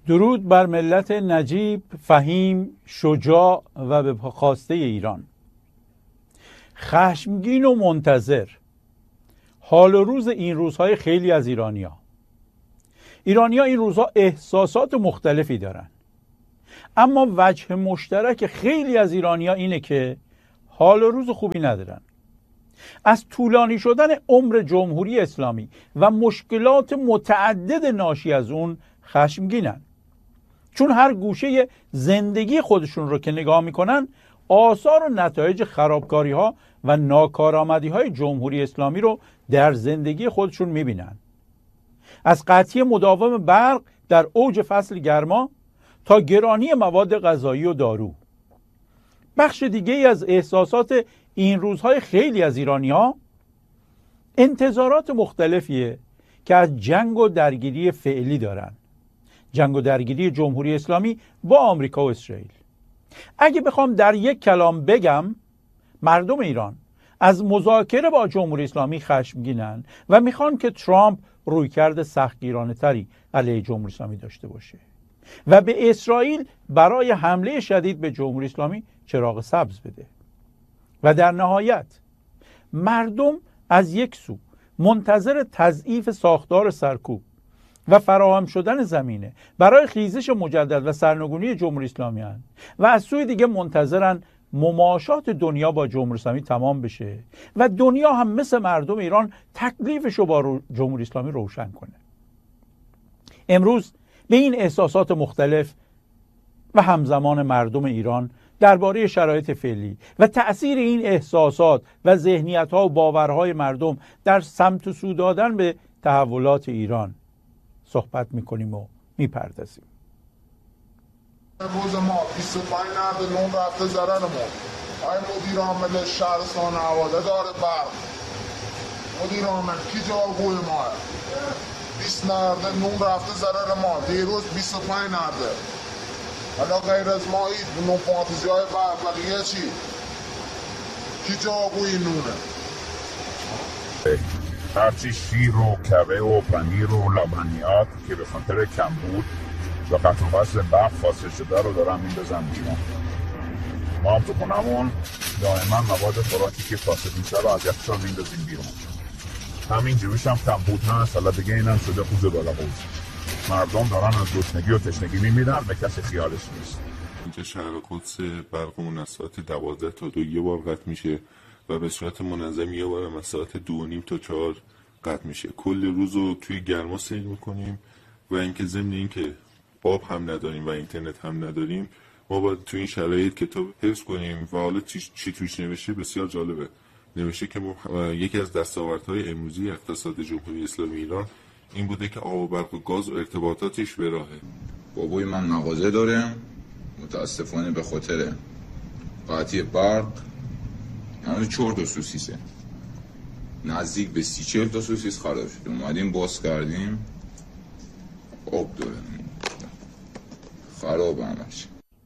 درود بر ملت نجیب، فهیم، شجاع و به خواسته ایران. خشمگین و منتظر حال و روز این روزهای خیلی از ایرانی‌ها این روزها احساسات مختلفی دارن، اما وجه مشترک خیلی از ایرانی‌ها اینه که حال و روز خوبی ندارن. از طولانی شدن عمر جمهوری اسلامی و مشکلات متعدد ناشی از اون خشمگینن، چون هر گوشه زندگی خودشون رو که نگاه میکنن آثار و نتایج خرابکاری ها و ناکارآمدی های جمهوری اسلامی رو در زندگی خودشون میبینن. از قطعی مداوم برق در اوج فصل گرما تا گرانی مواد غذایی و دارو. بخش دیگه ای از احساسات این روزهای خیلی از ایرانی ها انتظارات مختلفیه که از جنگ و درگیری فعلی دارن، جنگ و درگیری جمهوری اسلامی با آمریکا و اسرائیل. اگه بخوام در یک کلام بگم، مردم ایران از مذاکره با جمهوری اسلامی خشمگینن و میخوان که ترامپ رویکرد سختگیرانه تری علیه جمهوری اسلامی داشته باشه و به اسرائیل برای حمله شدید به جمهوری اسلامی چراغ سبز بده. و در نهایت مردم از یک سو منتظر تضعیف ساختار سرکوب و فراهم شدن زمینه برای خیزش مجدد و سرنگونی جمهوری اسلامی هستند و از سوی دیگه منتظرن مماشات دنیا با جمهوری اسلامی تمام بشه و دنیا هم مثل مردم ایران تکلیفش رو با جمهوری اسلامی روشن کنه. امروز به این احساسات مختلف و همزمان مردم ایران درباره شرایط فعلی و تأثیر این احساسات و ذهنیت‌ها و باورهای مردم در سمت و سو دادن به تحولات ایران صحبت میکنیم و میپردازیم. امروز ما 25 نرد نون رفته ضررمون. آقای مدیر عامل شهرستان حواله داره برق، مدیر عامل کی جوابگوی ماه؟ 20 نرد نون رفته ضرر ما، دیروز 25 نرده. حالا غیر از ما نون پانتزی های برق بقیه چی؟ کی جوابگوی نونه؟ هرچی شیر و کره و پنیر و لبنیات که به خاطر کمبود و قطع و وصل برق فاصله شده رو دارن میندازن بیرون. ما هم تو خونمون دائما مواد خوراکی که فاسد میشه رو از یخچال میندازیم بیرون. همین جوریش هم کمبود هست، حالا دیگه اینم شده خوز بالا قوز. مردم دارن از گشنگی و تشنگی میمیرن، به کسی خیالش نیست. اینجا شهر قدس برقمون از ساعت 12 تا 2 یه بار قطع میشه و به صورت منظم یه بار از ساعت 2:30 تا 4 قطع میشه. کل روز رو توی گرما سیر میکنیم و اینکه ضمن اینکه آب هم نداریم و اینترنت هم نداریم، ما باید توی این شرایط کتاب حفظ کنیم. و حالا چی توش نوشته بسیار جالبه. نوشته که یکی از دستاوردهای امروزی اقتصاد جمهوری اسلامی ایران این بوده که آب و برق و گاز و ارتباطاتش به راهه. بابای من مغازه داره، متاسفانه به خاطر قطعی برق هنوز 4 تا سوسیسه، نزدیک به 30-40 تا سوسیس خراب شد. اومدیم باز کردیم، آب داره، خراب همش.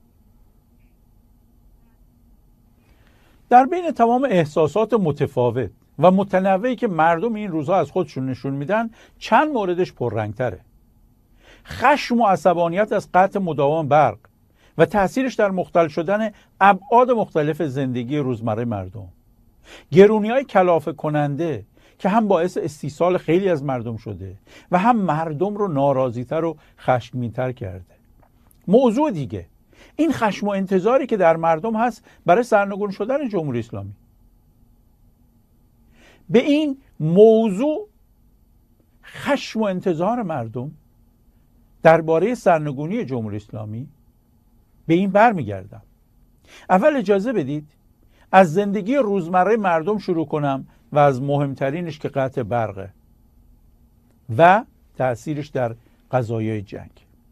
در بین تمام احساسات متفاوت و متنوعی که مردم این روزها از خودشون نشون میدن، چند موردش پررنگتره. خشم و عصبانیت از قطع مداوم برق و تأثیرش در مختل شدن ابعاد مختلف زندگی روزمره مردم. گرونی‌های کلافه کننده که هم باعث استیصال خیلی از مردم شده و هم مردم رو ناراضی‌تر و خشمگین‌تر کرده. موضوع دیگه، این خشم و انتظاری که در مردم هست برای سرنگون شدن جمهوری اسلامی. به این موضوع خشم و انتظار مردم درباره سرنگونی جمهوری اسلامی به این برمیگردم. اول اجازه بدید از زندگی روزمره مردم شروع کنم و از مهمترینش که قطع برقه و تأثیرش در قضایای جنگ.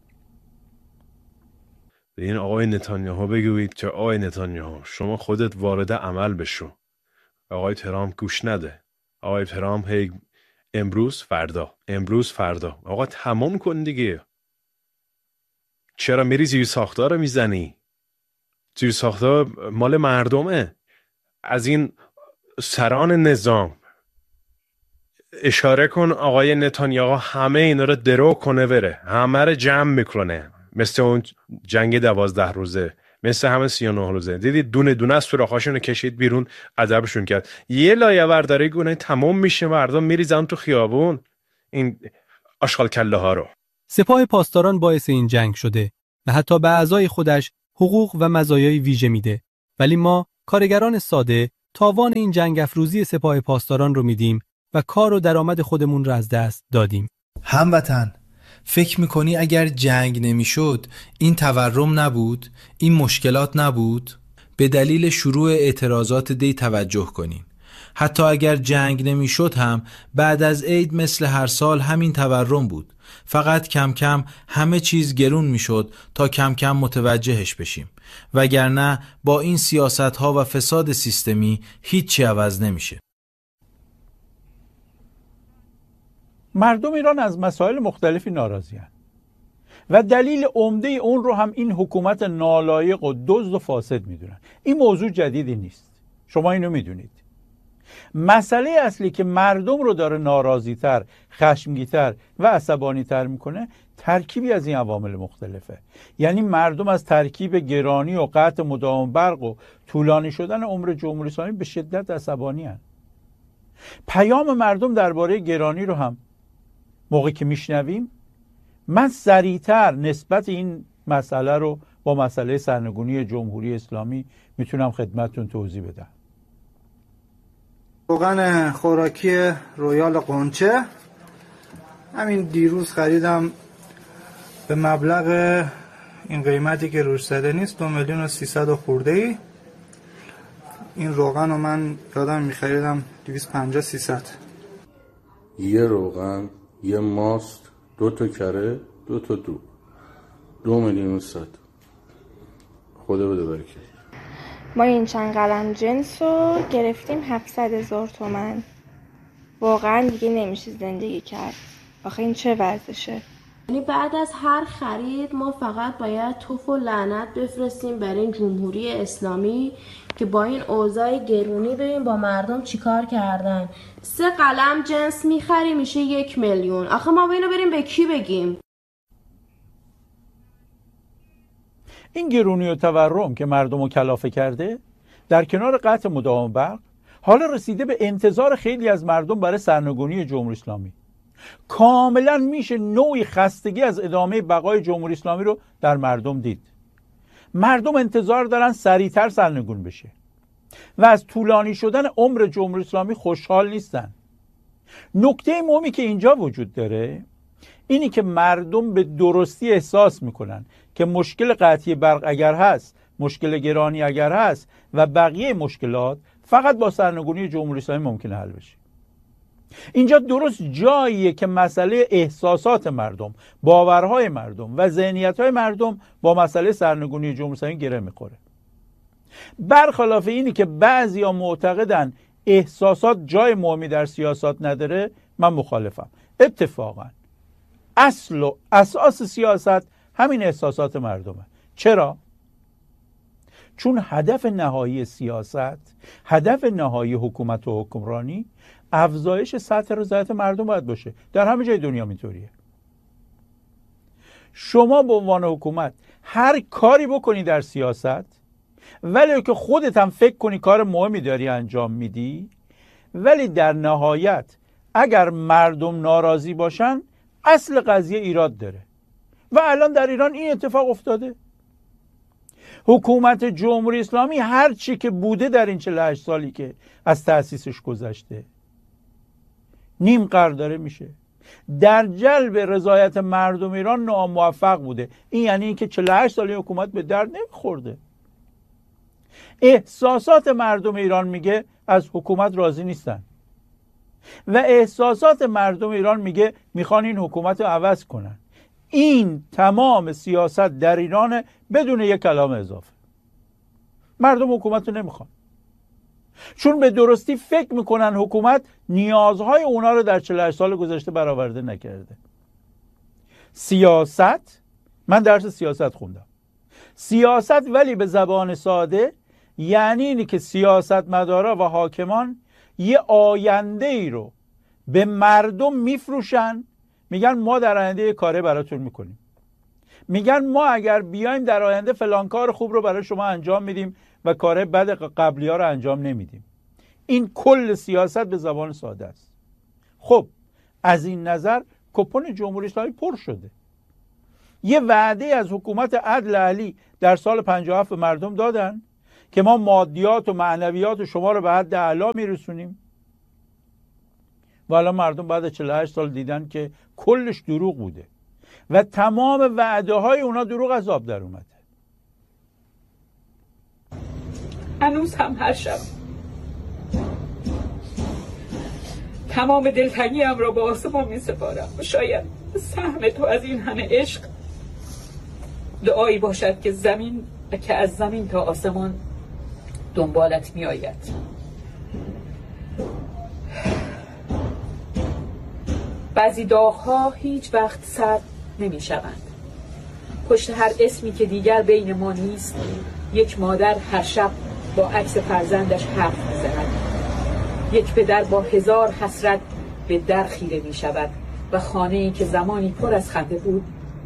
به این آقای نتانیاهو بگویید که آقای نتانیاهو شما خودت وارد عمل بشو. آقای ترامپ گوش نده. آقای ترامپ هی امروز فردا. آقا تمام کن دیگه. چرا میری زیر ساختار میزنی؟ زیر ساختار مال مردمه. از این سران نظام اشاره کن آقای نتانیاهو همه اینا رو درو کنه بره، همه رو جمع میکنه، مثل اون جنگ 12 روزه، مثل همه 39 روزه. دیدید دونه دونه از سوراخاشون رو کشید بیرون، ادبشون کرد. یه لایه ورداره گونه تمام میشه، مردم میریزن تو خیابون این آشغال کله ها رو. سپاه پاسداران باعث این جنگ شده و حتی به اعضای خودش حقوق و مزایای ویژه میده، ولی ما کارگران ساده تاوان این جنگ افروزی سپاه پاسداران رو میدیم و کار و درآمد خودمون رو از دست دادیم. هموطن، فکر میکنی اگر جنگ نمیشد این تورم نبود، این مشکلات نبود؟ به دلیل شروع اعتراضات دی توجه کنین. حتی اگر جنگ نمیشد هم بعد از عید مثل هر سال همین تورم بود، فقط کم کم همه چیز گرون میشد تا کم کم متوجهش بشیم، وگرنه با این سیاست ها و فساد سیستمی هیچی عوض نمیشه. مردم ایران از مسائل مختلفی ناراضی‌اند و دلیل عمده اون رو هم این حکومت نالایق و دزد و فاسد میدونن. این موضوع جدیدی نیست، شما اینو میدونید. مسئله اصلی که مردم رو داره ناراضی‌تر، خشمگین‌تر و عصبانی‌تر میکنه ترکیبی از این عوامل مختلفه. یعنی مردم از ترکیب گرانی و قطع مداوم برق و طولانی شدن عمر جمهوری اسلامی به شدت عصبانی هستند. پیام مردم درباره گرانی رو هم موقعی که میشنویم، من سریعتر نسبت این مسئله رو با مسئله سرنگونی جمهوری اسلامی میتونم خدمتتون توضیح بدم. روغن خوراکی رویال قنچه همین دیروز خریدم به مبلغ این قیمتی که روش زده نیست، 2,300,000 خورده ای. این روغن رو من یادم میخریدم 250-300. یه روغن، یه ماست، 2 تا کره، 2 تا دو، 2,100,000. خدا بده برکت. ما این چند قلم جنس رو گرفتیم 700,000 تومان. واقعا دیگه نمیشه زندگی کرد. آخه این چه وضعشه؟ یعنی بعد از هر خرید ما فقط باید توف و لعنت بفرستیم برای این جمهوری اسلامی که با این اوضاع گرونی ببین با مردم چیکار کردن. 3 قلم جنس میخری میشه 1,000,000. آخه ما اینو بریم به کی بگیم؟ این گرونی و تورم که مردم رو کلافه کرده در کنار قطع مداوم برق حالا رسیده به انتظار خیلی از مردم برای سرنگونی جمهوری اسلامی. کاملا میشه نوعی خستگی از ادامه بقای جمهوری اسلامی رو در مردم دید. مردم انتظار دارن سریعتر سرنگون بشه و از طولانی شدن عمر جمهوری اسلامی خوشحال نیستن. نکته مهمی که اینجا وجود داره اینی که مردم به درستی احساس میکنن که مشکل قطعی برق اگر هست، مشکل گرانی اگر هست و بقیه مشکلات فقط با سرنگونی جمهوری اسلامی ممکنه حل بشه. اینجا درست جاییه که مسئله احساسات مردم، باورهای مردم و ذهنیت‌های مردم با مسئله سرنگونی جمهوری اسلامی گره میخوره. برخلاف اینی که بعضیا معتقدن احساسات جای مهمی در سیاست نداره، من مخالفم. اتفاقا اصل و اساس سیاست همین احساسات مردمه. چرا؟ چون هدف نهایی سیاست، هدف نهایی حکومت و حکمرانی افزایش سطح رضایت مردم باید باشه. در همه جای دنیا اینطوریه. شما به عنوان حکومت هر کاری بکنی در سیاست، ولی که خودت هم فکر کنی کار مهمی داری انجام میدی، ولی در نهایت اگر مردم ناراضی باشن اصل قضیه ایراد داره و الان در ایران این اتفاق افتاده. حکومت جمهوری اسلامی هر چی که بوده در این 48 سالی که از تأسیسش گذشته نیم قرن داره میشه. در جلب رضایت مردم ایران ناموفق بوده. این یعنی اینکه 48 سالی حکومت به درد نمیخورده. احساسات مردم ایران میگه از حکومت راضی نیستن و احساسات مردم ایران میگه میخوان این حکومت رو عوض کنن. این تمام سیاست در ایران بدون یک کلام اضافه. مردم حکومت رو نمیخوان، چون به درستی فکر میکنن حکومت نیازهای اونا رو در 48 سال گذشته برآورده نکرده. سیاست، من درس سیاست خوندم. سیاست ولی به زبان ساده یعنی اینی که سیاستمدارا و حاکمان یه آینده ای رو به مردم میفروشن، میگن ما در آینده یه کاره براتون میکنیم. میگن ما اگر بیایم در آینده فلان کار خوب رو برای شما انجام میدیم و کار بد قبلی ها رو انجام نمیدیم. این کل سیاست به زبان ساده است. خب از این نظر کپون جمهوری اسلامی پر شده. یه وعده از حکومت عدل علی در سال 57 به مردم دادن که ما مادیات و معنویات شما رو به حد اعلا میرسونیم و الان مردم بعد 48 سال دیدن که کلش دروغ بوده و تمام وعده های اونا دروغ از آب در اومده. هنوز هم هر شب تمام دلتنگیم را به آسمان می سپارم. شاید سهم تو از این همه عشق دعایی باشد که از زمین تا آسمان دنبالت می آید. بعضی داغ‌ها هیچ وقت سرد نمی شوند. پشت هر اسمی که دیگر بین ما نیست، یک مادر هر شب با عکس فرزندش حرف می زند. یک پدر با 1000 حسرت به در خیره می شود و خانه‌ای که زمانی پر از خنده بود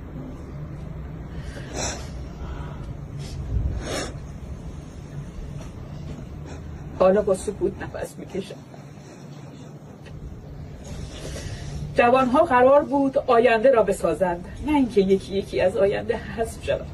حالا با سکوت نفس می کشد. جوانها قرار بود آینده را بسازند، نه اینکه یکی یکی از آینده حذف شود.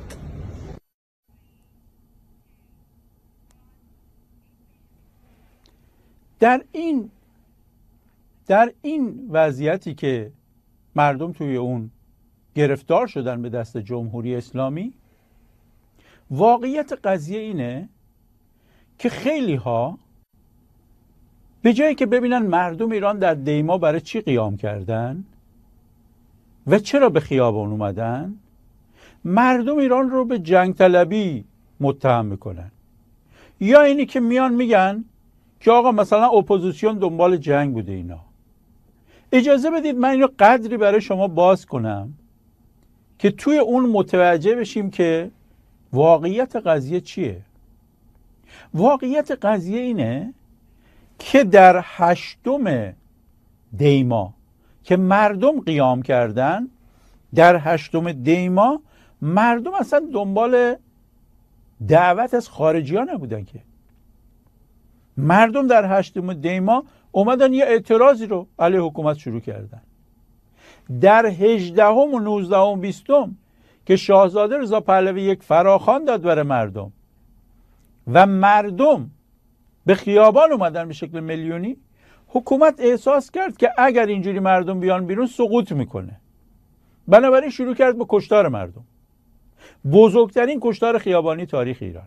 در این وضعیتی که مردم توی اون گرفتار شدن به دست جمهوری اسلامی، واقعیت قضیه اینه که خیلی ها به جایی که ببینن مردم ایران در دیما برای چی قیام کردن و چرا به خیابان اومدن، مردم ایران رو به جنگ طلبی متهم میکنن. یا اینی که میان میگن که آقا مثلا اپوزیسیون دنبال جنگ بوده. اینا اجازه بدید من اینو قدری برای شما باز کنم که توی اون متوجه بشیم که واقعیت قضیه چیه. واقعیت قضیه اینه که در 8 دیما که مردم قیام کردن، در 8 دیما مردم اصلا دنبال دعوت از خارجی ها نبودن که. مردم در 8 دیما اومدن یه اعتراضی رو علیه حکومت شروع کردن. در 18 و 19 و 20 که شاهزاده رضا پهلوی یک فراخوان داد برای مردم و مردم به خیابان اومدن به شکل میلیونی، حکومت احساس کرد که اگر اینجوری مردم بیان بیرون سقوط میکنه. بنابراین شروع کرد به کشتار مردم. بزرگترین کشتار خیابانی تاریخ ایران.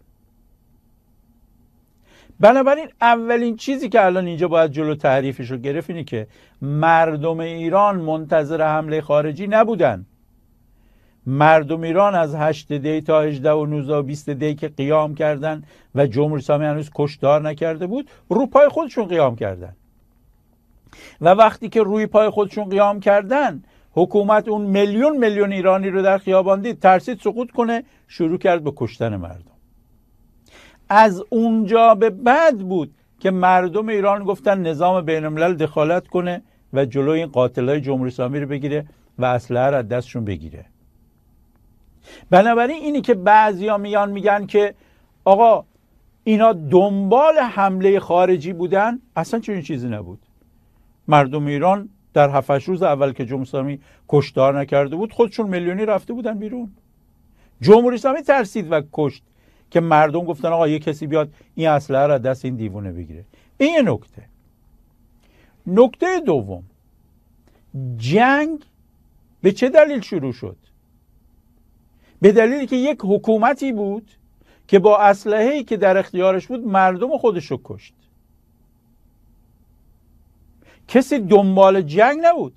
بنابراین اولین چیزی که الان اینجا باید جلو تعریفش رو گرفت اینه که مردم ایران منتظر حمله خارجی نبودن. مردم ایران از 8 دی تا 18 و 19 و 20 دی که قیام کردن و جمهوری اسلامی هنوز کشتار نکرده بود، رو پای خودشون قیام کردن. و وقتی که روی پای خودشون قیام کردن، حکومت اون میلیون ایرانی رو در خیابان دید، ترسید سقوط کنه، شروع کرد به کشتن مردم. از اونجا به بعد بود که مردم ایران گفتن نظام بین الملل دخالت کنه و جلوی این قاتلای جمهوری اسلامی رو بگیره و اسلحه رو از دستشون بگیره. بنابراین اینی که بعضیا میگن که آقا اینا دنبال حمله خارجی بودن، اصلا چنین چیزی نبود. مردم ایران در 7-8 روز اول که جمهوری اسلامی کشتار نکرده بود، خودشون میلیونی رفته بودن بیرون. جمهوری اسلامی ترسید و کشت که مردم گفتن آقا یه کسی بیاد این اسلحه رو از دست این دیوونه بگیره. این یه نکته. نکته دوم، جنگ به چه دلیل شروع شد؟ به دلیلی که یک حکومتی بود که با اسلحه‌ای که در اختیارش بود مردم خودش رو کشت. کسی دنبال جنگ نبود.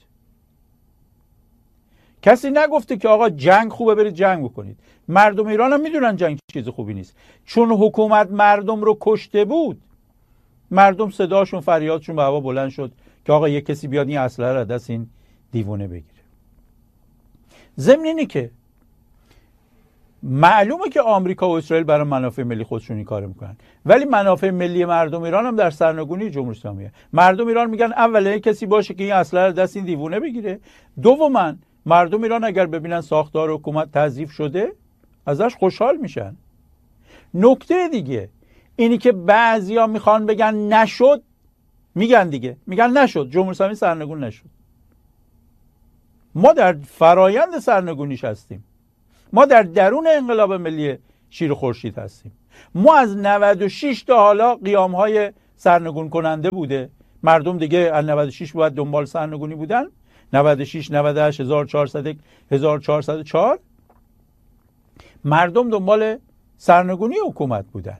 کسی نگفته که آقا جنگ خوبه برید جنگ بکنید. مردم ایران هم میدونن جنگ چیز خوبی نیست. چون حکومت مردم رو کشته بود، مردم صداشون فریادشون به هوا بلند شد که آقا یک کسی بیاد این اسلحه رو از دست این دیوونه بگیره. ضمن اینه که معلومه که آمریکا و اسرائیل برای منافع ملی خودشون این کارو میکنن، ولی منافع ملی مردم ایران هم در سرنگونی جمهوری اسلامیه. مردم ایران میگن اولا کسی باشه که این اسلحه رو دست این دیوونه بگیره، دوما مردم ایران اگر ببینن ساختار حکومت تضعیف شده ازش خوشحال میشن. نکته دیگه اینی که بعضیا میخوان بگن نشد، میگن دیگه، میگن نشد، جمهوری اسلامی سرنگون نشد. ما در فرایند سرنگونیش هستیم. ما در درون انقلاب ملی شیر خورشید هستیم. ما از 96 تا حالا قیام‌های سرنگون کننده بوده. مردم دیگه از 96 باید دنبال سرنگونی بودن. 96 98 1401 1404 مردم دنبال سرنگونی حکومت بودن.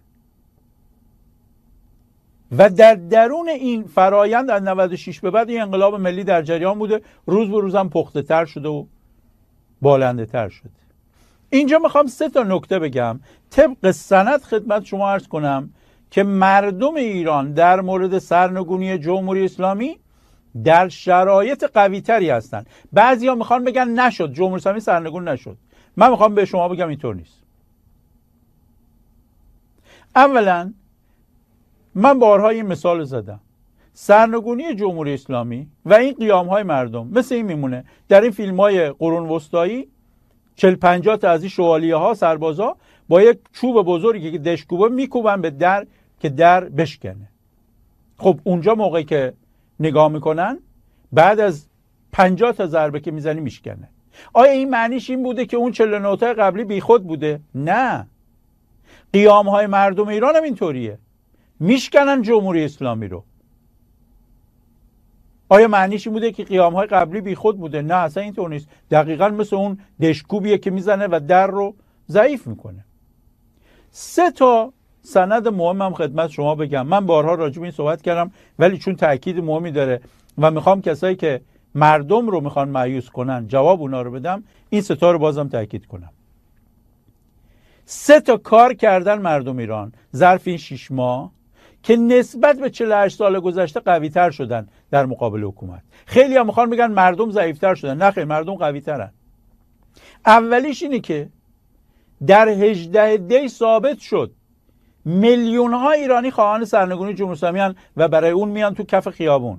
و در درون این فرایند از 96 به بعد این انقلاب ملی در جریان بوده، روز به روزم پخته تر شده و بالنده تر شده. اینجا میخوام 3 تا نکته بگم طبق سند خدمت شما عرض کنم که مردم ایران در مورد سرنگونی جمهوری اسلامی در شرایط قوی تری هستن. بعضیا میخوان بگن نشد، جمهوری اسلامی سرنگون نشد. من میخوام به شما بگم اینطور نیست. اولا من بارها این مثال زدم، سرنگونی جمهوری اسلامی و این قیام‌های مردم مثل این میمونه. در این فیلم‌های قرون وسطایی 40-50 تا از این شوالیه‌ها سربازا با یک چوب بزرگی که دشکوبه میکوبن به در که در بشکنه. خب اونجا موقعی که نگاه میکنن بعد از 50 تا ضربه که میزنی میشکنه. آیا این معنیش این بوده که اون 49 تا قبلی بیخود بوده؟ نه. قیام‌های مردم ایران هم اینطوریه، میشکنن جمهوری اسلامی رو. آیا معنیش این بوده که قیام‌های قبلی بیخود بوده؟ نه، اصلا اینطور نیست. دقیقاً مثل اون دشکوبیه که میزنه و در رو ضعیف میکنه. 3 تا سند مهمم خدمت شما بگم. من بارها راجع به این صحبت کردم ولی چون تأکید مهمی داره و میخوام کسایی که مردم رو میخوان مایوس کنن جواب اونا رو بدم، این 3 تا رو بازم تأکید کنم. 3 تا کار کردن مردم ایران ظرف این 6 ماه که نسبت به 48 سال گذشته قوی تر شدن در مقابل حکومت. خیلی هم میخوان بگن مردم ضعیف تر شدن. نه خیر، مردم قوی ترن. اولیش اینه که در 18 دی ثابت شد میلیون ها ایرانی خواهان سرنگونی جمهوری اسلامی هستند و برای اون میان تو کف خیابون.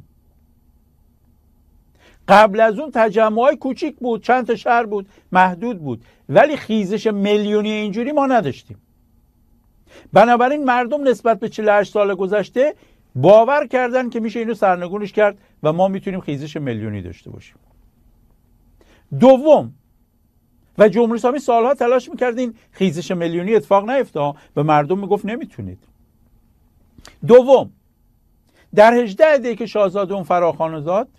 قبل از اون تجمعای کوچیک بود، چند تا شهر بود، محدود بود، ولی خیزش میلیونی اینجوری ما نداشتیم. بنابراین مردم نسبت به 48 سال گذشته باور کردن که میشه اینو سرنگونش کرد و ما میتونیم خیزش میلیونی داشته باشیم. دوم، و جمهوری اسلامی سالها تلاش میکرد این خیزش میلیونی اتفاق نیفته، به مردم میگفت نمیتونید. دوم، در 18 دی که شاهزاده اون فراخوان زاد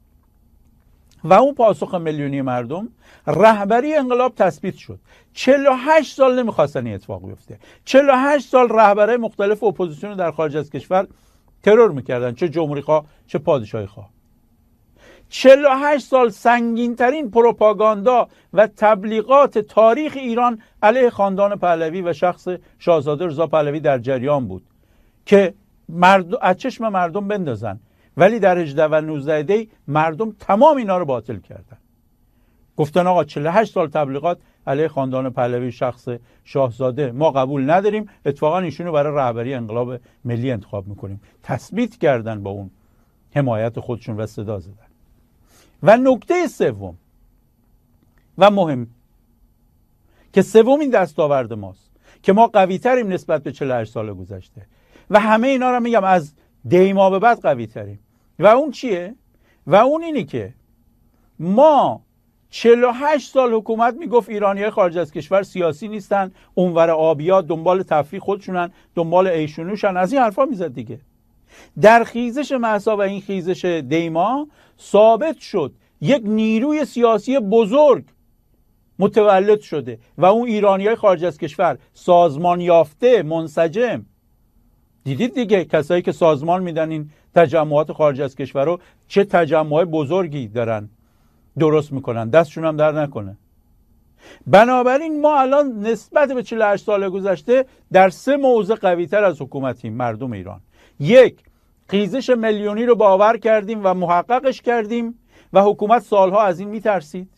و اون پاسخ میلیونی مردم، رهبری انقلاب تثبیت شد. 48 سال نمیخواستن این اتفاق بیفته. 48 سال رهبرای مختلف اپوزیسیون در خارج از کشور ترور میکردن، چه جمهوری خواه چه پادشاهی خواه. 48 سال سنگین ترین پروپاگاندا و تبلیغات تاریخ ایران علیه خاندان پهلوی و شخص شاهزاده رضا پهلوی در جریان بود که از چشم مردم بندازن، ولی در 18 و 19 دی مردم تمام اینا رو باطل کردن. گفتن آقا 48 سال تبلیغات علیه خاندان پهلوی شخص شاهزاده ما قبول نداریم، اتفاقا ایشونو برای رهبری انقلاب ملی انتخاب میکنیم. تثبیت کردن با اون حمایت خودشون و صدا زدن. و نکته سوم و مهم که سومین دستاورد ماست که ما قوی تریم نسبت به 48 سال گذشته و همه اینا رو میگم از دیما به بعد قوی تریم. و اون چیه؟ و اون اینی که ما 48 سال حکومت میگفت ایرانیای خارج از کشور سیاسی نیستن، اونور آبیا دنبال تفریح خودشونن، دنبال عیشونوشن، از این حرفا میزد دیگه. در خیزش مهسا و این خیزش دیما ثابت شد یک نیروی سیاسی بزرگ متولد شده و اون ایرانیای خارج از کشور سازمان یافته، منسجم. دیدید دیگه کسایی که سازمان میدن این تجمعات خارج از کشور رو چه تجمعات بزرگی دارن درست میکنن، دستشون هم در نکنه. بنابراین ما الان نسبت به 48 سال گذشته در 3 موضع قوی تر از حکومتیم مردم ایران. 1، خیزش میلیونی رو باور کردیم و محققش کردیم و حکومت سالها از این میترسید.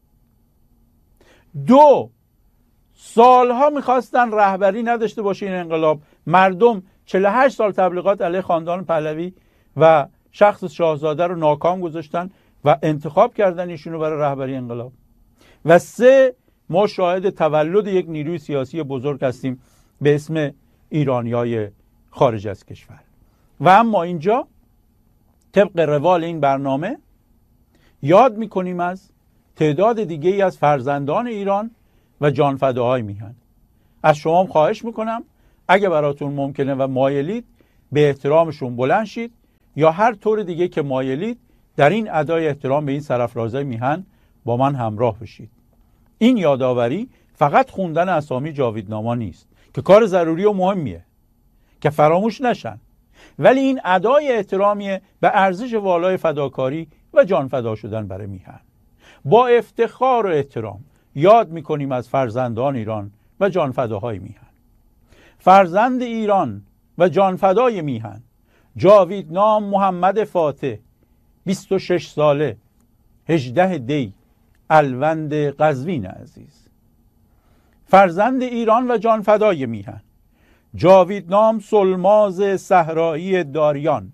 2، سالها میخواستن رهبری نداشته باشه این انقلاب. مردم 48 سال تبلیغات علیه خاندان پهلوی و شخص شاهزاده رو ناکام گذاشتن و انتخاب کردن ایشونو برای رهبری انقلاب. و 3 ما شاهد تولد یک نیروی سیاسی بزرگ هستیم به اسم ایرانیای خارج از کشور. و اما اینجا طبق روال این برنامه یاد میکنیم از تعداد دیگه ای از فرزندان ایران و جانفداهای میهن. از شما خواهش میکنم اگه براتون ممکنه و مایلید به احترامشون بلند شید یا هر طور دیگه که مایلید در این ادای احترام به این سرافرازای میهن با من همراه بشید. این یادآوری فقط خوندن اسامی جاویدنامه نیست که کار ضروری و مهمیه که فراموش نشن، ولی این ادای احترامیه به ارزش والای فداکاری و جان فدا شدن برای میهن. با افتخار و احترام یاد میکنیم از فرزندان ایران و جانفداهای میهن. فرزند ایران و جانفدای میهن جاویدنام محمد فاتح، 26 ساله، 18 دی، الوند قزوین عزیز. فرزند ایران و جانفدای میهن جاویدنام سلماز صحرایی داریان،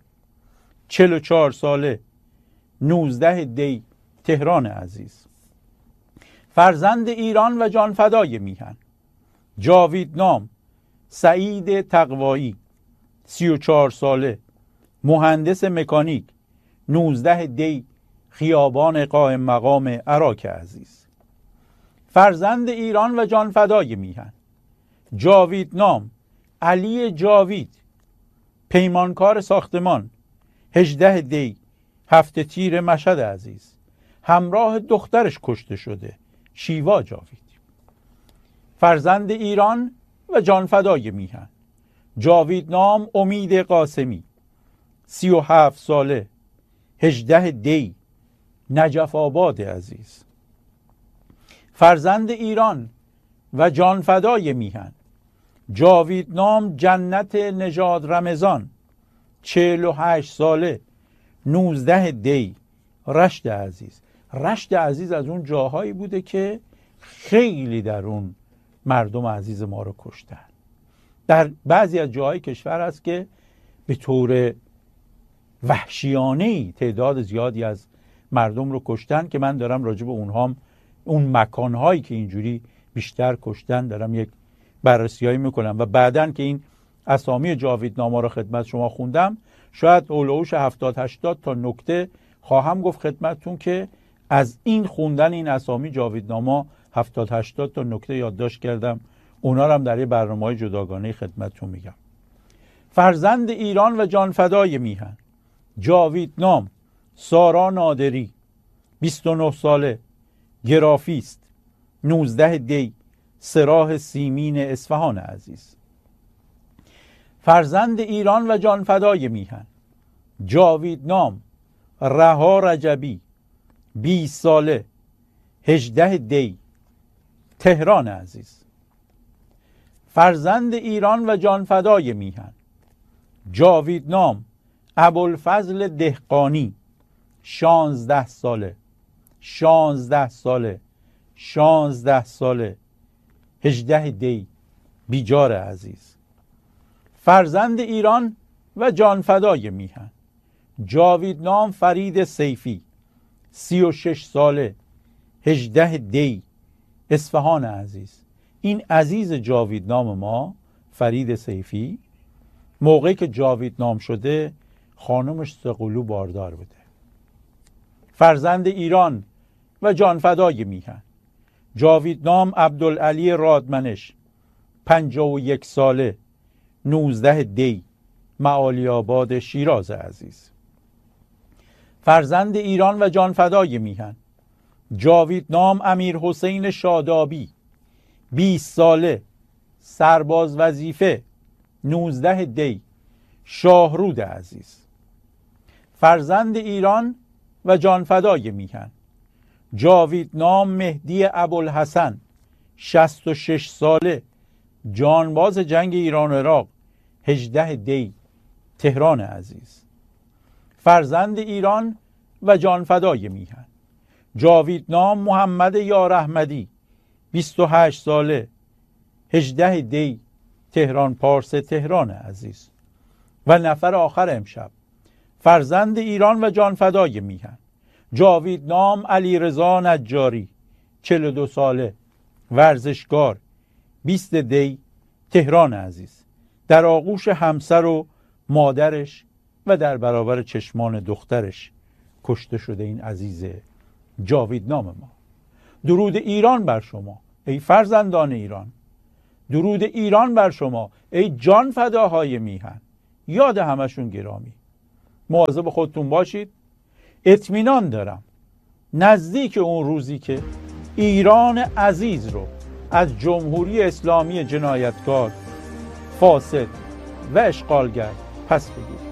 44 ساله، 19 دی، تهران عزیز. فرزند ایران و جانفدای میهن جاویدنام سعید تقوایی، 34 ساله، مهندس مکانیک، 19 دی، خیابان قائم مقام عراق عزیز. فرزند ایران و جانفدای میهن جاویدنام علی جاوید، پیمانکار ساختمان، 18 دی، هفته تیر مشهد عزیز. همراه دخترش کشته شده، شیوا جاوید. فرزند ایران و جانفدای میهن جاویدنام امید قاسمی، 37 ساله، 18 دی، نجف آباد عزیز. فرزند ایران و جانفدای میهن جاویدنام جنت نژاد رمضان، 48 ساله، 19 دی، رشت عزیز. رشت عزیز از اون جاهایی بوده که خیلی در اون مردم عزیز ما رو کشتن. در بعضی از جاهای کشور هست که به طور وحشیانه‌ای تعداد زیادی از مردم رو کشتن که من دارم راجع به اونهام، اون مکانهایی که اینجوری بیشتر کشتن دارم یک بررسیایی میکنم و بعدن که این اسامی جاویدنامه رو خدمت شما خوندم شاید اولوش 70-80 تا نکته خواهم گفت خدمتتون که از این خوندن این اسامی جاویدنامه 70-80 تا نکته یادداشت کردم، اونا رو هم در یه برنامه‌های جداگانه خدمتتون میگم. فرزند ایران و جانفدای میهن جاویدنام سارا نادری، 29 ساله، گرافیست، 19 دی، سراح سیمین اصفهان عزیز. فرزند ایران و جانفدای میهن جاویدنام رها رجبی، 20 ساله، 18 دی، تهران عزیز. فرزند ایران و جانفدای میهن جاویدنام ابوالفضل دهقانی، 16 ساله، 16 ساله، 16 ساله، 18 دی، بیجار عزیز. فرزند ایران و جانفدای میهن جاویدنام فرید سیفی، 36 ساله، 18 دی، اصفهان عزیز. این عزیز جاویدنام ما فرید سیفی موقعی که جاویدنام شده خانمش سقلو باردار بوده. فرزند ایران و جانفدای میهن جاویدنام عبدالعلی رادمنش، 51 ساله، 19 دی، معالی آباد شیراز عزیز. فرزند ایران و جانفدای میهن جاویدنام امیر حسین شادابی، 20 ساله، سرباز وظیفه، 19 دی، شاهرود عزیز. فرزند ایران و جانفدای میهن جاویدنام مهدی ابوالحسن، 66 ساله، جانباز جنگ ایران و عراق، 18 دی، تهران عزیز. فرزند ایران و جانفدای میهن جاویدنام محمد یار احمدی، 28 ساله، 18 دی، تهران پارس تهران عزیز. و نفر آخر امشب فرزند ایران و جانفدای میهن جاویدنام علیرضا نجاری 42 ساله، ورزشکار، 20 دی، تهران عزیز، در آغوش همسر و مادرش و در برابر چشمان دخترش کشته شده این عزیز جاویدنام ما. درود ایران بر شما ای فرزندان ایران، درود ایران بر شما ای جان فداهای میهن. یاد همشون گرامی. مواظب خودتون باشید. اطمینان دارم نزدیک اون روزی که ایران عزیز رو از جمهوری اسلامی جنایتکار، فاسد و اشغالگر پس بگیرید.